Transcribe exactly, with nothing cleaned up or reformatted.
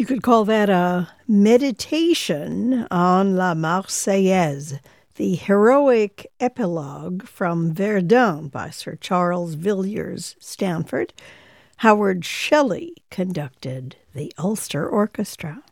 You could call that a meditation on La Marseillaise, the heroic epilogue from Verdun by Sir Charles Villiers Stanford. Howard Shelley conducted the Ulster Orchestra.